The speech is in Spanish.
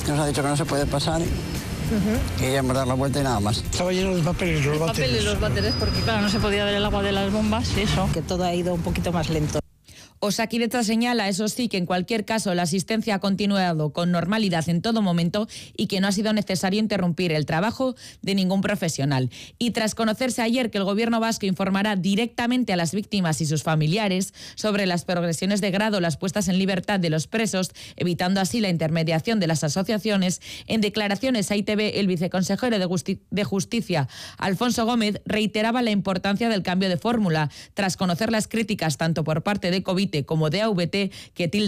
Nos ha dicho que no se puede pasar y ya hemos dado la vuelta y nada más. Estaba lleno de papeles los váteres. Los váteres, porque claro, no se podía ver el agua de las bombas, eso. Que todo ha ido un poquito más lento. Osakidetza señala, eso sí, que en cualquier caso la asistencia ha continuado con normalidad en todo momento y que no ha sido necesario interrumpir el trabajo de ningún profesional. Y tras conocerse ayer que el Gobierno vasco informará directamente a las víctimas y sus familiares sobre las progresiones de grado, las puestas en libertad de los presos, evitando así la intermediación de las asociaciones, en declaraciones a ITV, el viceconsejero de Justicia, Alfonso Gómez, reiteraba la importancia del cambio de fórmula, tras conocer las críticas tanto por parte de Covite como de AVT que tildan